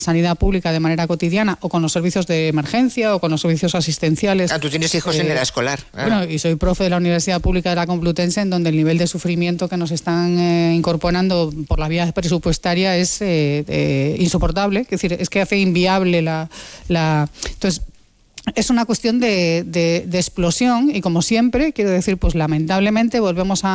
sanidad pública de manera cotidiana, o con los servicios de emergencia, o con los servicios asistenciales. Tú tienes hijos en edad escolar. Bueno, y soy profe de la Universidad Pública de la Complutense, en donde el nivel de sufrimiento que nos están incorporando por la vía presupuestaria es insoportable. Es decir, es que hace inviable Entonces, es una cuestión de explosión, y como siempre, quiero decir, pues lamentablemente volvemos a